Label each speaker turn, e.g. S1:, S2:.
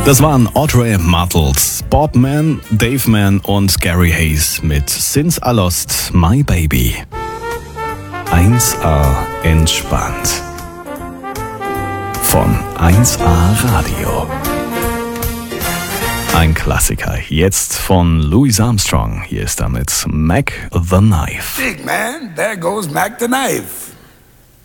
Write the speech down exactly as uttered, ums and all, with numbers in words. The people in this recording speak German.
S1: Das waren Audrey Martels, Bob Mann, Dave Mann und Gary Hayes mit Since I Lost My Baby. eins A entspannt. Von eins A Radio. Ein Klassiker, jetzt von Louis Armstrong. Hier ist damit Mac the Knife.
S2: Big man, there goes Mac the Knife.